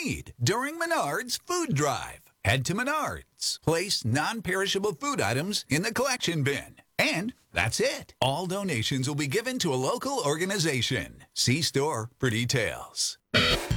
need during Menards Food Drive. Head to Menards, place non-perishable food items in the collection bin. And that's it. All donations will be given to a local organization. See store for details.